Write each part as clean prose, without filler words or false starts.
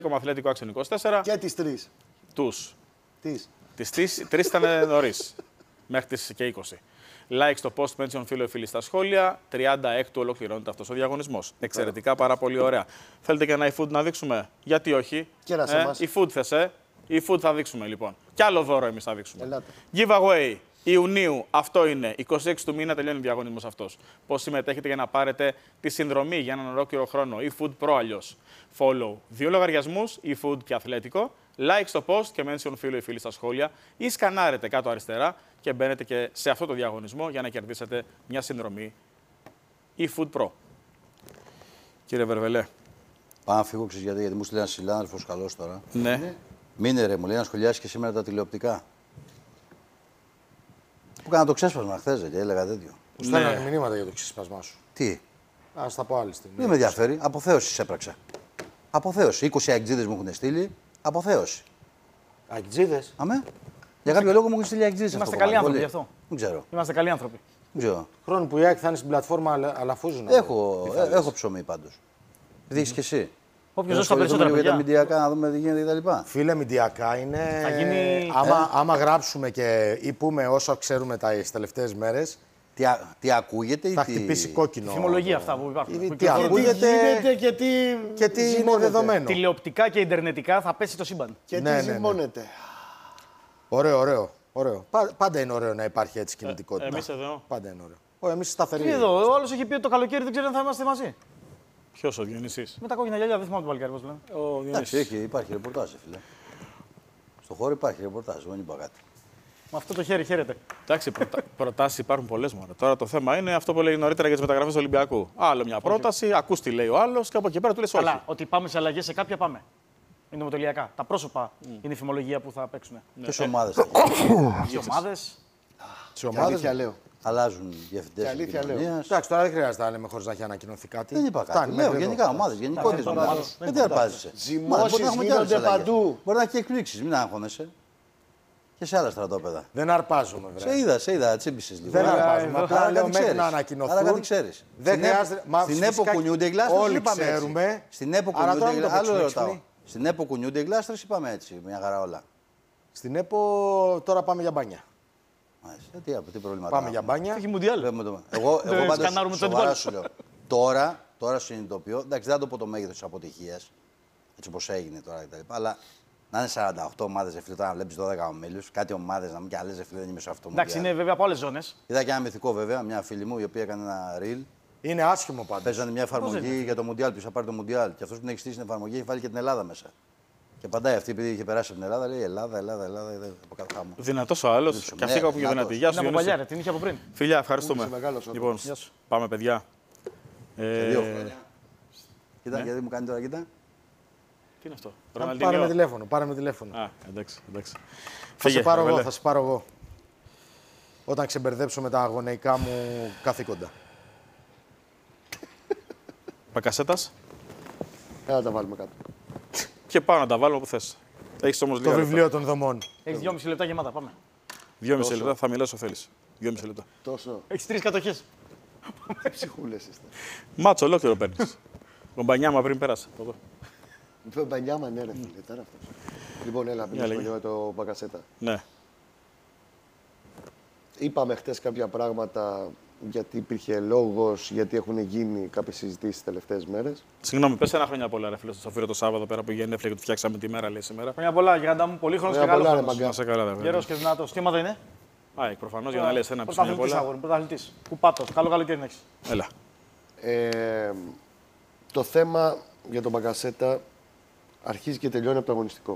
Αθλέτικο Άξιον 24. Και τις τρεις. Τους. Τις Τρεις ήταν νωρίς. Μέχρι τις και 20. Like στο post, mention φίλο ή φίλοι στα σχόλια. 36 ολοκληρώνεται αυτός ο διαγωνισμός. Εξαιρετικά, πάρα πολύ ωραία. Θέλετε και ένα eFood να δείξουμε? Γιατί όχι? Κέρασε μας. eFood θες, eFood θα δείξουμε λοιπόν. Κι άλλο δώρο εμείς θα δείξουμε. Ελάτε. Giveaway Ιουνίου, αυτό είναι. 26 του μήνα τελειώνει ο διαγωνισμός αυτός. Πώς συμμετέχετε για να πάρετε τη συνδρομή για έναν ολόκληρο χρόνο? eFood Pro αλλιώς. Follow 2 λογαριασμούς, eFood και Αθλέτικο. Like στο post και mention φίλο ή φίλοι στα σχόλια. Ή σκανάρετε κάτω αριστερά και μπαίνετε και σε αυτό το διαγωνισμό για να κερδίσετε μια συνδρομή eFood Pro. Κύριε Βερβελέ. Πάω να φύγω, γιατί μου στείλει ένα συνάδελφος καλός τώρα. Ναι. Μείνε ρε, μου λέει να σχολιάσει και σήμερα τα τηλεοπτικά. Που κάνα το ξέσπασμα χθες και έλεγα τέτοιο. Μου στέλνανε μηνύματα για το ξέσπασμά σου. Τι? Ας τα πω άλλη στιγμή. Δεν με ενδιαφέρει. Αποθέωση έπραξα. Αποθέωση. 20 αεκτζίδες μου έχουν στείλει. Αποθέωση. Αεκτζίδες. Αμέ. Για κάποιο λόγο μου έχουν στείλει αεκτζίδες. Είμαστε καλοί άνθρωποι γι' αυτό. Δεν ξέρω. Είμαστε καλοί άνθρωποι. Δεν ξέρω. Χρόνο που η ΑΕΚ θα είναι στην πλατφόρμα αλαφούζουν. Έχω ψωμί πάντως. Δείξεις κι εσύ. Όποιος δώσει τα περισσότερα για τα παιδιά. μηντιακά να δούμε τι γίνεται κτλ. Φίλε, μηντιακά είναι. Θα γίνει- Άμα γράψουμε και ή πούμε όσα ξέρουμε τις τελευταίες μέρες, Τι ακούγεται ή θα τι. χτυπήσει κόκκινο. Φημολογία αυτά που υπάρχουν. Τι Που κυκλοφορούν. ακούγεται και και τι είναι δεδομένο. Τηλεοπτικά και ιντερνετικά θα πέσει το σύμπαν. Και Ναι, τι ναι, ναι. ζυμώνεται. Ωραίο. Πάντα είναι ωραίο να υπάρχει έτσι κινητικότητα. Εμείς εδώ. Πάντα είναι ωραίο. Εμείς σταθεροί. Τι εδώ, ο άλλος έχει πει ότι το καλοκαίρι δεν ξέρει αν θα είμαστε μαζί. Ποιος ο Διονύσης? Με τα κόκκινα γυαλιά, δεν θυμάμαι το παλικάρι πώς λένε. Ο Εντάξει, Διονύσης. υπάρχει ρεπορτάζ, φίλε. Στο χώρο υπάρχει ρεπορτάζ, δεν είπα κάτι. Με αυτό το χέρι χαίρεται. Εντάξει, προτάσεις υπάρχουν πολλές μόνο. Τώρα το θέμα είναι αυτό που λέει νωρίτερα για τις μεταγραφές του Ολυμπιακού. Άλλο μια πρόταση, ακούς τι λέει ο άλλος και από εκεί πέρα του λες όχι. Αλλά ότι πάμε σε αλλαγές σε κάποια πάμε. Είναι ομοτελειακά. Τα πρόσωπα είναι η φημολογία που θα παίξουν. Ποιες ομάδες θα Οι ομάδες. Τις Και ομάδες αλήθεια λέω. αλλάζουν διευθυντές Και αλήθεια λέω. επικοινωνίας. Εντάξει, τώρα δεν χρειάζεται να λέμε χωρίς να έχει ανακοινωθεί κάτι. Δεν είπα κάτι. Φτάνει, Λέω μέχρι γενικά εδώ. ομάδες, γενικότερες τώρα ομάδες. ομάδες. Γιατί αρπάζεσαι. Ζυμώσεις γίνονται παντού. Μπορεί να έχει εκπλήξεις, μην αγχώνεσαι. Και σε άλλα στρατόπεδα. Δεν αρπάζουμε, βρε. Σε είδα, τσίμπησες λίγο. Δεν αρπάζουμε. Άρα Απλά κάτι λέω μέχρι ξέρεις. να Άρα ανακοινωθούν. κάτι ξέρεις. Δεν Στην χρειάζεται. Μα Στην φυσικά ΕΠΟ κουνιούνται οι γλάστρες, όλοι είπαμε έτσι. ξέρουμε. Στην ΕΠΟ Άρα τώρα κουνιούνται οι μην το γλάστρες. Άλλο παίξουμε ρωτάω. έξυπνοι. Στην ΕΠΟ κουνιούνται οι γλάστρες, είπαμε έτσι. Μια χαρά όλα. Στην ΕΠΟ τώρα πάμε για μπάνια. Μάλιστα. Τι προβλήματα. Πάμε για μπάνια. Έχει μουντιάλ. Εγώ πάντως σκανάρουμε τον σοβαρά γκολ. σου λέω. Τώρα συνειδητοποιώ, εντάξει δεν θα το πω το μέγεθος της αποτυχίας, έτσι όπως έγινε τώρα κτλ. Αλλά να είναι 48 ομάδες, φίλε, τώρα να βλέπεις 12 ομίλους, κάτι ομάδες να μην και άλλες, φίλε, δεν είμαι σε αυτό. Εντάξει, είναι βέβαια από άλλες ζώνες. Είδα και ένα μυθικό βέβαια, μια φίλη μου η οποία έκανε ένα reel. Είναι άσχημο πάντα. Παίζανε μια εφαρμογή είναι? για το Μουντιάλ, ποιος θα πάρει το Μουντιάλ. Και αυτός που την έχει στήσει την εφαρμογή έχει βάλει και την Ελλάδα μέσα. Και απαντάει αυτή, επειδή είχε περάσει από την Ελλάδα, λέει Ελλάδα, από κάτω χάμω. Δυνατός ο άλλος. Δύσκολο. Και αυτή κάπου Ναι, πιο δυνατή. δυνατός. Γεια Είναι σου, από παλιά, Διονύση. ρε, την είχε από πριν. Φιλιά, ευχαριστούμε. Είσαι μεγάλος ο Λοιπόν, πάμε παιδιά. Σε 2 χρόνια. Κοίτα, γιατί μου κάνει τώρα, κοίτα. Τι είναι αυτό? Πάρε με Ροναλντίνιο. τηλέφωνο. Πάρε με τηλέφωνο. Α, εντάξει. Θα σε πάρω εγώ, Βερβελέ. θα σε πάρω εγώ. Όταν ξεμπερδέψω με τα αγωνεϊκά μου καθήκοντα. Πακασέτας. Έλα τα βάλουμε κάτω. Και πάω να τα βάλω όπου θες. Έχεις όμως Το λίγα λεπτά. βιβλίο των δομών. Έχεις 2,5 λεπτά γεμάτα, πάμε. 2,5 λεπτά θα μιλάς όσο θέλεις. 2,5 λεπτά. Τόσο Έχεις 3 κατοχές. ψυχούλες είστε. Μάτσο ολόκληρο παίρνεις. Κομπανιάμα πριν πέρασε. από εδώ. Με μπανιάμα, ναι, ρε φίλε, τώρα αυτός. Λοιπόν, έλα, μιλήσουμε λέγε. για το Μπακασέτα. Ναι. Είπαμε χτες κάποια πράγματα γιατί υπήρχε λόγος, γιατί έχουν γίνει κάποιες συζητήσεις τις τελευταίες μέρες. Συγγνώμη, πες ένα χρόνια πολλά, ρε φίλε, στο Σαφύρο το Σάββατο πέρα που γενέθλια και του φτιάξαμε τη μέρα, λέει σήμερα. Χρόνια πολλά, Γιάντα μου, πολύ χρόνος και Χρόνια πολλά, καλός ρε, χρόνος. Να σε καλά, δε. Γερός και δυνατός. Τι ομάδα είναι? Α, προφανώς για να λες ένα ψωμί Πρωταθλητής πολλά. αγόρι, πρωταθλητής. Κουπάτος. Καλό καλοκαίρι να έχεις. Έλα. Το θέμα για τον Μπακασέτα αρχίζει και τελειώνει από το αγωνιστικό.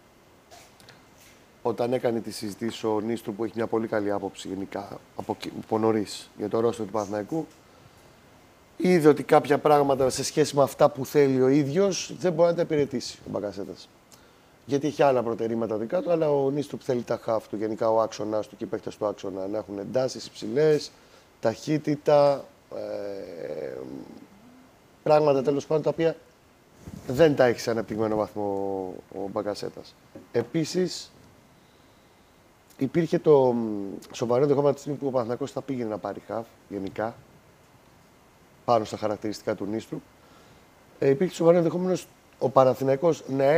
Όταν έκανε τη συζήτηση ο Νίστρου που έχει μια πολύ καλή άποψη γενικά από νωρίς για το ρόστο του Παναθηναϊκού, είδε ότι κάποια πράγματα σε σχέση με αυτά που θέλει ο ίδιος δεν μπορεί να τα υπηρετήσει ο Μπακασέτας. Γιατί έχει άλλα προτερήματα δικά του, αλλά ο Νίστρου που θέλει τα χαφ του, γενικά ο άξονας του και οι παίκτες του άξονα να έχουν εντάσεις υψηλές, ταχύτητα, πράγματα τέλος πάντων τα οποία δεν τα έχει σε αναπτυγμένο βαθμό ο Μπακασέτας. Επίσης, υπήρχε το σοβαρό ενδεχόμενο τη στιγμή που ο Παναθηναϊκός θα πήγαινε να πάρει χαφ γενικά πάνω στα χαρακτηριστικά του Νίστρου. Υπήρχε σοβαρό ενδεχόμενο ο Παναθηναϊκός να